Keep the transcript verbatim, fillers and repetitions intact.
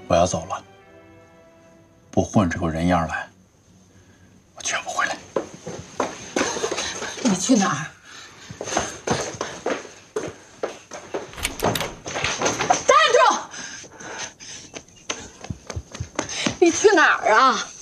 我要走了，不混出个人样来，我绝不回来。 你去哪儿？站住！你去哪儿啊？